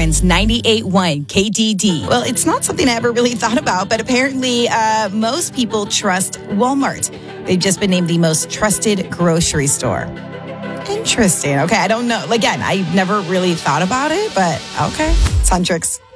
Akron's 98.1 KDD. Well, it's not something I ever really thought about, but apparently most people trust Walmart. They've just been named the most trusted grocery store. Interesting. Okay, I don't know. Again, I never really thought about it, but okay. It's on Tricks.